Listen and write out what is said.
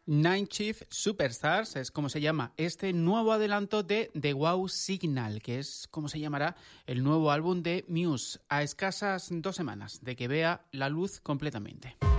Night Shift Superstars es como se llama este nuevo adelanto de The Wow Signal, que es como se llamará el nuevo álbum de Muse, a escasas 2 semanas de que vea la luz completamente.